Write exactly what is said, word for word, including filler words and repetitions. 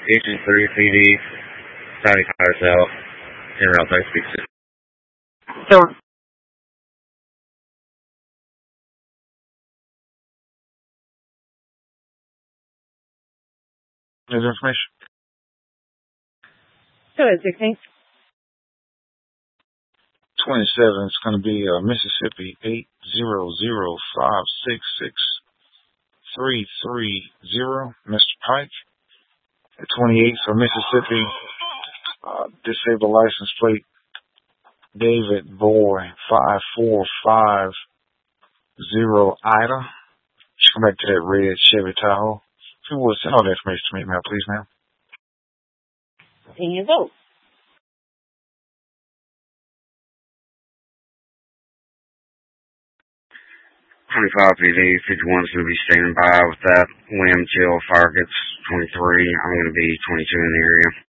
Agent three P D, Saudi Fire Cell, General Type Speak six. So, there's information. So it's sixteen. twenty-seven, it's going to be uh, Mississippi eight zero zero five six six three three zero, Mister Pike. At twenty-eight for Mississippi, uh, disabled license plate, David Boy five four five zero Ida. Come back to that red Chevy Tahoe. If you would send all the information to me, ma'am, please, ma'am. Ten years old. twenty-five P D, fifty-one's going to be standing by with that wind chill fire gets twenty-three. I'm going to be twenty-two in the area.